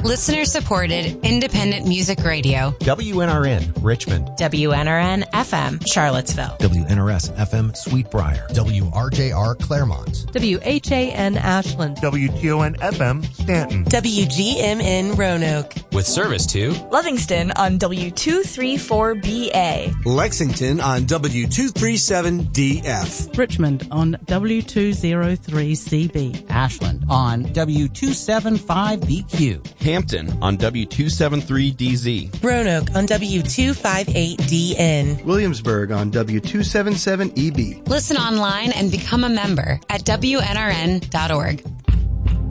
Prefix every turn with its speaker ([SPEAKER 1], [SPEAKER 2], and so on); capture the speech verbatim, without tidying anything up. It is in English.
[SPEAKER 1] Listener supported independent music radio.
[SPEAKER 2] W N R N, Richmond.
[SPEAKER 3] W N R N F M, Charlottesville.
[SPEAKER 2] W N R S F M, Sweetbriar.
[SPEAKER 4] W R J R, Claremont.
[SPEAKER 5] W H A N, Ashland.
[SPEAKER 6] W T O N F M, Stanton.
[SPEAKER 7] W G M N, Roanoke.
[SPEAKER 8] With service to
[SPEAKER 9] Livingston on W two thirty-four B A.
[SPEAKER 10] Lexington on W two thirty-seven D F.
[SPEAKER 11] Richmond on W two oh three C B.
[SPEAKER 12] Ashland on W two seventy-five B Q.
[SPEAKER 8] Hampton on W two seventy-three D Z.
[SPEAKER 7] Roanoke on W two fifty-eight D N.
[SPEAKER 13] Williamsburg on W two seventy-seven E B.
[SPEAKER 1] Listen online and become a member at W N R N dot org.